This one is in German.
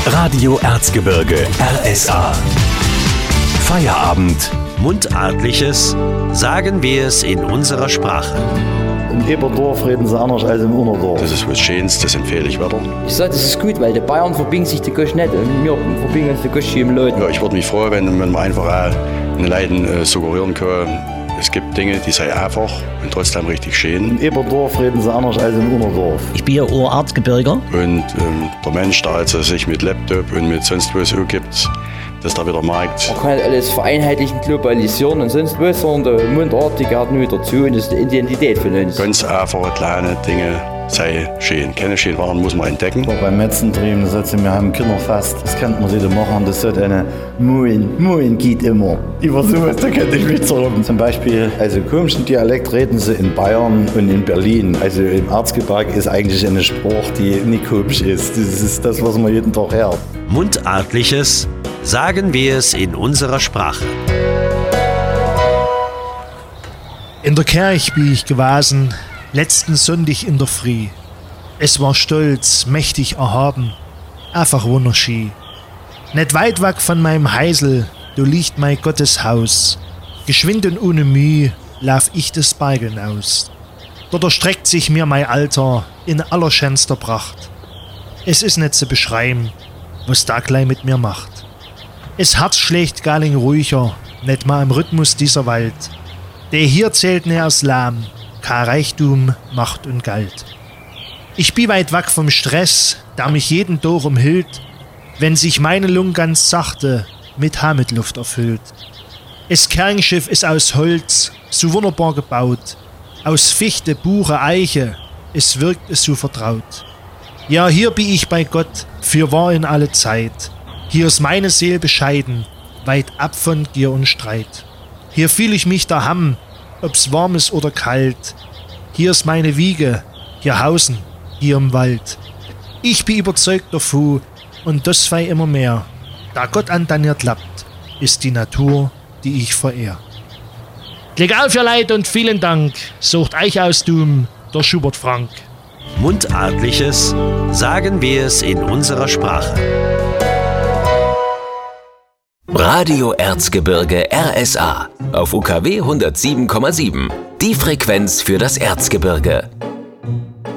Radio Erzgebirge RSA. Feierabend. Mundartliches, sagen wir es in unserer Sprache. Im Eberdorf reden sie anders als im Unterdorf. Das ist was Schönes, das empfehle ich weiter. Ich sage, das ist gut, weil die Bayern verbinden sich die Gösch nicht und wir verbinden uns die Gösch hier im Leuten. Ja, ich würde mich freuen, wenn man einfach auch den Leuten suggerieren kann. Es gibt Dinge, die sind einfach und trotzdem richtig schön. Im Eberdorf reden sie anders als im Unterdorf. Ich bin ja Erzgebirger. Und der Mensch, der also sich mit Laptop und mit sonst was umgibt, dass da wieder merkt. Man kann nicht alles vereinheitlichen, globalisieren und sonst was, sondern der Mundart, die gehört nur dazu und das ist die Identität von uns. Ganz einfache, kleine Dinge sei schön. Keine schönen Waren muss man entdecken. Auch beim Metzentrieben, wir haben Kinderfest, das könnte man sich machen, das wird eine Moin geht immer. Über sowas, da könnte ich mich zurück. Zum Beispiel, also komischen Dialekt reden sie in Bayern und in Berlin. Also im Erzgebirge ist eigentlich eine Sprache, die nicht komisch ist. Das ist das, was man jeden Tag hört. Mundartliches, sagen wir es in unserer Sprache. In der Kirche bin ich gewesen, letzten Sonntag in der Früh. Es war stolz, mächtig erhaben, einfach wunderschön. Nicht weit weg von meinem Heisel, da liegt mein Gotteshaus. Geschwind und ohne Mühe lauf ich des Bergeln aus. Dort erstreckt sich mir mein Alter in allerschönster Pracht. Es ist nicht zu beschreiben, was da gleich mit mir macht. Es Herz schlägt galing ruhiger, nicht mal im Rhythmus dieser Welt. Der hier zählt näher als Lahm, kein Reichtum, Macht und Geld. Ich bin weit weg vom Stress, der mich jeden Tag umhüllt, wenn sich meine Lunge ganz sachte mit Heimatluft erfüllt. Es Kernschiff ist aus Holz, so wunderbar gebaut, aus Fichte, Buche, Eiche, es wirkt es so vertraut. Ja, hier bin ich bei Gott, für wahr in alle Zeit. Hier ist meine Seele bescheiden, weit ab von Gier und Streit. Hier fühl ich mich daheim, ob's warm ist oder kalt. Hier ist meine Wiege, hier hausen, hier im Wald. Ich bin überzeugt davon, und das fei immer mehr. Da Gott antaniert lappt, ist die Natur, die ich verehr. Leg auf, ihr Leid, und vielen Dank, sucht euch aus Dum, der Schubert Frank. Mundartliches, sagen wir es in unserer Sprache. Radio Erzgebirge RSA auf UKW 107,7. Die Frequenz für das Erzgebirge.